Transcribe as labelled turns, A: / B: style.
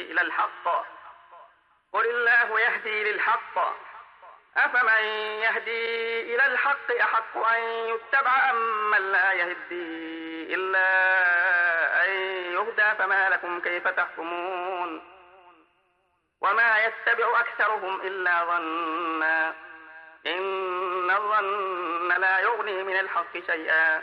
A: إلى الحق قل الله يهدي للحق أفمن يهدي إلى الحق أحق أن يتبع أم من لا يهدي إلا أن يهدى فما لكم كيف تحكمون وما يتبع أكثرهم إلا ظنا إن الظن لا يغني من الحق شيئا